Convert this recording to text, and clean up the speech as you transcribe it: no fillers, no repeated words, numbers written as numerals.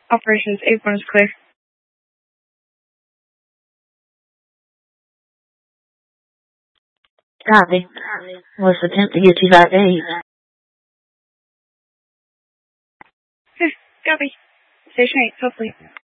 Operations 8-1 is clear. Copy. Let's attempt to get you back to 8. Copy. Station 8, hopefully.